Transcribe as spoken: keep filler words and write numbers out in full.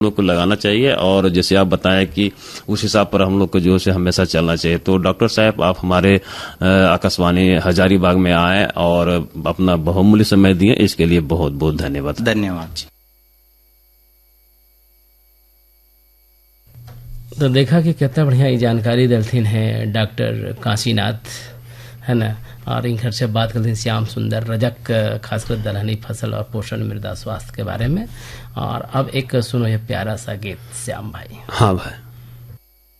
लोग को लगाना चाहिए और जैसे आप बताएं कि उस हिसाब पर हम लोग को जो है हमेशा चलना चाहिए। तो डॉक्टर साहब आप हमारे आकाशवाणी हजारीबाग में आए और अपना बहुमूल्य समय दिए, इसके लिए बहुत बहुत धन्यवाद। धन्यवाद जी। तो देखा कि कितना बढ़िया जानकारी दलथिन है डॉक्टर काशीनाथ, है ना। और इनकर से बात करते हैं श्याम सुंदर रजक, खासकर दलहनी फसल और पोषण मृदा स्वास्थ्य के बारे में। और अब एक सुनो ये प्यारा सा गीत श्याम भाई। हाँ भाई।